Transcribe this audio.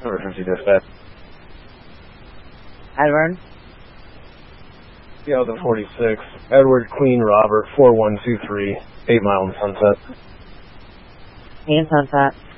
Emergency dispatch. Edward? Yeah, the 46. Edward Queen Robert 4123, 8 Mile and Sunset. Sunset.